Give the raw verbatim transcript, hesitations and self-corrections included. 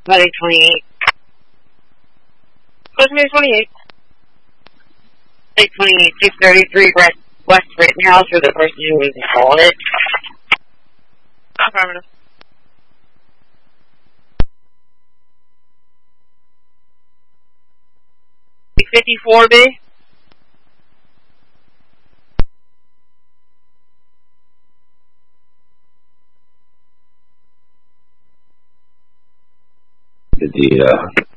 Buddy twenty-eight. Cosmere twenty-eight. Eight twenty-eight, six thirty-three West, West Rittenhouse for the person who was assaulted. Affirmative. fifty-four B. The uh,